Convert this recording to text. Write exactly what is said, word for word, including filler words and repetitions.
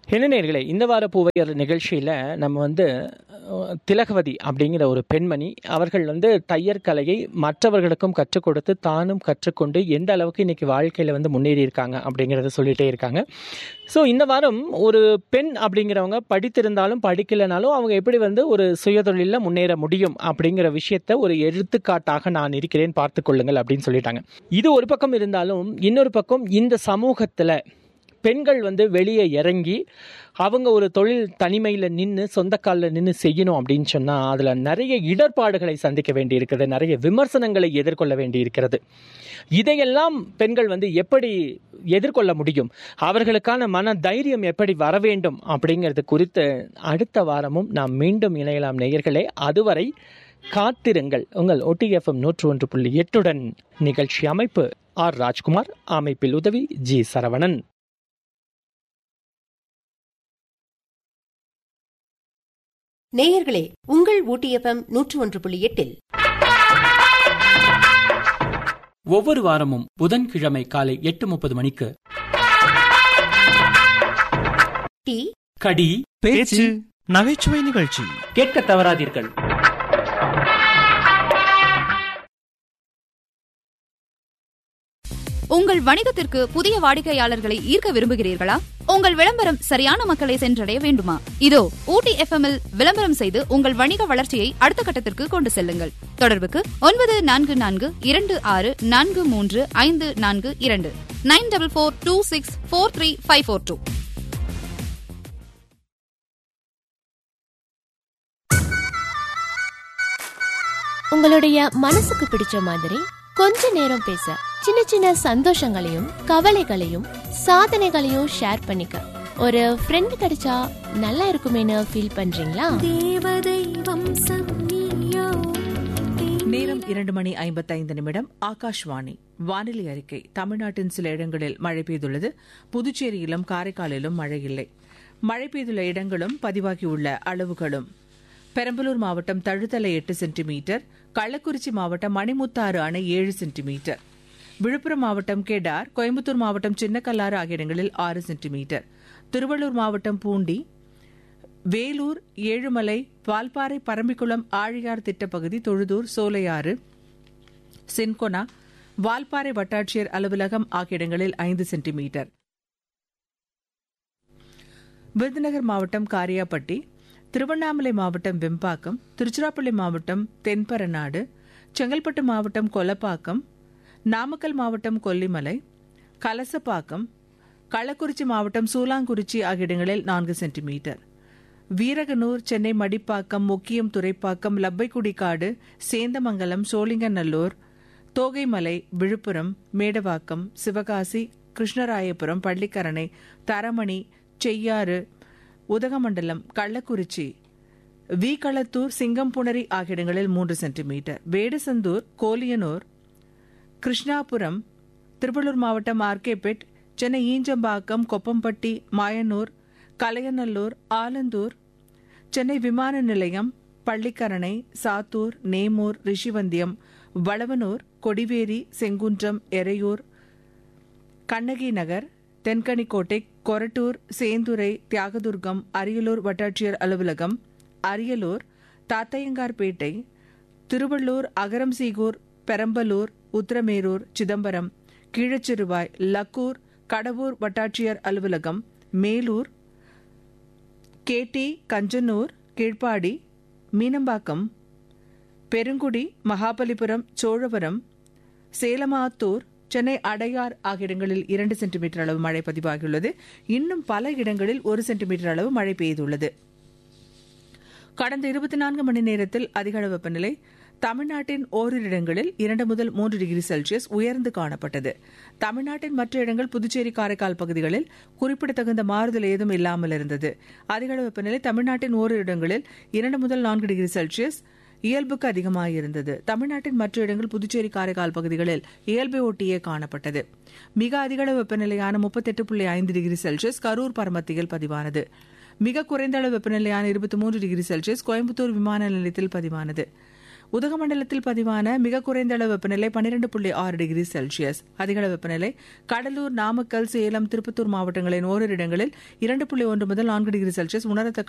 என்ன நேயர்களே, இந்த வார பூவையர் நிகழ்ச்சியில் நம்ம வந்து திலகவதி அப்படிங்கிற ஒரு பெண்மணி அவர்கள் வந்து தையற் கலையை மற்றவர்களுக்கும் கற்றுக் கொடுத்து தானும் கற்றுக்கொண்டு எந்த அளவுக்கு இன்றைக்கி வாழ்க்கையில் வந்து முன்னேறி இருக்காங்க அப்படிங்கிறத சொல்லிகிட்டே இருக்காங்க. ஸோ இந்த வாரம் ஒரு பெண் அப்படிங்கிறவங்க படித்திருந்தாலும் படிக்கலைனாலும் அவங்க எப்படி வந்து ஒரு சுயதொழிலில் முன்னேற முடியும் அப்படிங்கிற விஷயத்த ஒரு எடுத்துக்காட்டாக நான் இருக்கிறேன், பார்த்து கொள்ளுங்கள் அப்படின்னு சொல்லிட்டாங்க. இது ஒரு பக்கம் இருந்தாலும் இன்னொரு பக்கம் இந்த சமூகத்தில் பெண்கள் வந்து வெளியே இறங்கி அவங்க ஒரு தொழில் தனிமையில் நின்று சொந்த காலில் நின்று செய்யணும் அப்படின்னு சொன்னால் அதில் நிறைய இடர்பாடுகளை சந்திக்க வேண்டி இருக்கிறது, நிறைய விமர்சனங்களை எதிர்கொள்ள வேண்டி இருக்கிறது. இதையெல்லாம் பெண்கள் வந்து எப்படி எதிர்கொள்ள முடியும், அவர்களுக்கான மன தைரியம் எப்படி வர வேண்டும் அப்படிங்கிறது குறித்து அடுத்த வாரமும் நாம் மீண்டும் இணையலாம் நேயர்களே. அதுவரை காத்திருங்கள். உங்கள் ஒடிஎஃப்எம் நூற்று ஒன்று புள்ளி எட்டுடன். நிகழ்ச்சி அமைப்பு ஆர் ராஜ்குமார், அமைப்பில் உதவி ஜி சரவணன். நேயர்களே, உங்கள் ஊட்டிஎஃப்எம் நூற்று ஒன்று புள்ளி எட்டில் ஒவ்வொரு வாரமும் புதன்கிழமை காலை எட்டு முப்பது மணிக்கு டீ கடி பேச்சு நகைச்சுவை நிகழ்ச்சி கேட்க தவறாதீர்கள். உங்கள் வணிகத்திற்கு புதிய வாடிக்கையாளர்களை ஈர்க்க விரும்புகிறீர்களா? உங்கள் விளம்பரம் சரியான மக்களை சென்றடைய வேண்டுமா? இதோ ஊட்டி எஃப்எம்மில் விளம்பரம் செய்து உங்கள் வணிக வளர்ச்சியை அடுத்த கட்டத்திற்கு கொண்டு செல்லுங்கள். தொடர்புக்கு ஒன்பது நான்கு நான்கு இரண்டு ஆறு நான்கு மூன்று ஐந்து நான்கு இரண்டு nine double four two six four three five four two. உங்களுடைய மனசுக்கு பிடிச்ச மாதிரி கொஞ்ச நேரம் பேச, சின்ன சின்ன சந்தோஷங்களையும் கவலைகளையும் சாதனைகளையும் ஷேர் பண்ணிக்க ஒரு ஃப்ரெண்ட் கிடைச்சா நல்லா இருக்குமேனு ஃபீல் பண்றீங்களா? நேரம் இரண்டு மணி ஐம்பத்தைந்து நிமிடம். ஆகாஷ்வாணி வானிலை அறிக்கை. தமிழ்நாட்டின் சில இடங்களில் மழை பெய்துள்ளது. புதுச்சேரியிலும் காரைக்காலிலும் மழை இல்லை. மழை பெய்துள்ள இடங்களும் பதிவாகியுள்ள அளவுகளும்: பெரம்பலூர் மாவட்டம் தழுத்தலை எட்டு சென்டிமீட்டர், கள்ளக்குறிச்சி மாவட்டம் மணிமுத்தாறு அணை ஏழு சென்டிமீட்டர், விழுப்புரம் மாவட்டம் கெடார், கோயம்புத்தூர் மாவட்டம் சின்னக்கல்லாறு ஆகிய இடங்களில் ஆறு சென்டிமீட்டர், திருவள்ளூர் மாவட்டம் பூண்டி, வேலூர், ஏழுமலை, வால்பாறை, பரம்பிக்குளம், ஆழியார் திட்டப்பகுதி, தொழுதூர், சோலையாறு, சின்கொனா, வால்பாறை வட்டாட்சியர் அலுவலகம் ஆகிய இடங்களில் ஐந்து சென்டிமீட்டர், விருதுநகர் மாவட்டம் காரியாப்பட்டி, திருவண்ணாமலை மாவட்டம் வெம்பாக்கம், திருச்சிராப்பள்ளி மாவட்டம் தென்பரநாடு, செங்கல்பட்டு மாவட்டம் கொலப்பாக்கம், நாமக்கல் மாவட்டம் கொல்லிமலை, கலசப்பாக்கம், கள்ளக்குறிச்சி மாவட்டம் சூலாங்குறிச்சி ஆகிய இடங்களில் நான்கு சென்டிமீட்டர், வீரகனூர், சென்னை மடிப்பாக்கம், முக்கியம், துறைப்பாக்கம், லப்பைக்குடிக்காடு, சேந்தமங்கலம், சோழிங்கநல்லூர், தோகைமலை, விழுப்புரம், மேடவாக்கம், சிவகாசி, கிருஷ்ணராயபுரம், பள்ளிக்கரணை, தரமணி, செய்யாறு, உதகமண்டலம், கள்ளக்குறிச்சி, வீகளத்தூர், சிங்கம்புணரி ஆகிய இடங்களில் மூன்று சென்டிமீட்டர், வேடசந்தூர், கோலியனூர், கிருஷ்ணாபுரம், திருவள்ளூர் மாவட்டம் ஆர்கேபேட், சென்னை ஈஞ்சம்பாக்கம், கொப்பம்பட்டி, மாயனூர், கலையநல்லூர், ஆலந்தூர், சென்னை விமான நிலையம், பள்ளிக்கரணை, சாத்தூர், நேமூர், ரிஷிவந்தியம், வளவனூர், கொடிவேரி, செங்குன்றம், எரையூர், கண்ணகி நகர், தென்கனிக்கோட்டை, கொரட்டூர், சேந்துரை, தியாகதுர்கம், அரியலூர் வட்டாட்சியர் அலுவலகம், அரியலூர், தாத்தையங்கார்பேட்டை, திருவள்ளூர், அகரம்சீகூர், பெரம்பலூர், உத்திரமேரூர், சிதம்பரம், கீழச்சிறுவாய், லக்கூர், கடவூர் வட்டாட்சியர் அலுவலகம், மேலூர், கேட்டி, கஞ்சனூர், கீழ்ப்பாடி, மீனம்பாக்கம், பெருங்குடி, மகாபலிபுரம், சோழவரம், சேலமாத்தூர், சென்னை அடையார் ஆகிய இடங்களில் இரண்டு சென்டிமீட்டர் அளவு மழை பதிவாகியுள்ளது. இன்னும் பல இடங்களில் ஒரு சென்டிமீட்டர் அளவு மழை பெய்துள்ளது. கடந்த இருபத்தி நான்கு மணி நேரத்தில் அதிகளவு வெப்பநிலை தமிழ்நாட்டின் ஓரிரு இடங்களில் இரண்டு முதல் மூன்று டிகிரி செல்சியஸ் உயர்ந்து காணப்பட்டது. தமிழ்நாட்டின் மற்ற இடங்கள், புதுச்சேரி, காரைக்கால் பகுதிகளில் குறிப்பிடத்தகுந்த மாறுதல் ஏதும் இல்லாமல் இருந்தது. அதிகளவு வெப்பநிலை தமிழ்நாட்டின் ஓரிரு இடங்களில் இரண்டு முதல் நான்கு டிகிரி செல்சியஸ் இயல்புக்கு அதிகமாயிருந்தது. தமிழ்நாட்டின் மற்ற இடங்கள், புதுச்சேரி, காரைக்கால் பகுதிகளில் இயல்பை ஒட்டியே காணப்பட்டது. மிக அதிகளவு வெப்பநிலையான முப்பத்தெட்டு புள்ளி ஐந்து டிகிரி செல்சியஸ் கரூர் பரமத்தியில் பதிவானது. மிக குறைந்த அளவு வெப்பநிலையான இருபத்தி மூன்று டிகிரி செல்சியஸ் கோயம்புத்தூர் விமான நிலையத்தில் பதிவானது. உதகமண்டலத்தில் பதிவான மிக குறைந்த அளவு வெப்பநிலை பன்னிரண்டு புள்ளி ஆறு டிகிரி செல்சியஸ். அதிகளவு வெப்பநிலை கடலூர், நாமக்கல், சேலம், திருப்பத்தூர் மாவட்டங்களின் ஓரிரு இடங்களில் இரண்டு புள்ளி ஒன்று முதல் நான்கு டிகிரி செல்சியஸ் உணரத்தக்க